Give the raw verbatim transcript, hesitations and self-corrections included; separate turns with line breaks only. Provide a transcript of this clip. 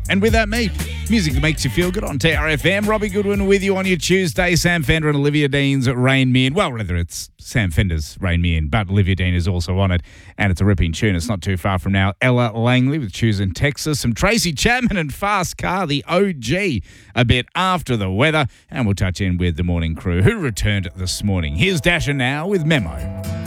And with that, me, music that makes you feel good on T R F M. Robbie Goodwin with you on your Tuesday. Sam Fender and Olivia Dean's Rain Me In. Well, rather, it's Sam Fender's Rain Me In, but Olivia Dean is also on it, and it's a ripping tune. It's not too far from now. Ella Langley with Choose in Texas. Some Tracy Chapman and Fast Car, the O G, a bit after the weather. And we'll touch in with the morning crew who returned this morning. Here's Dasher now with Memo.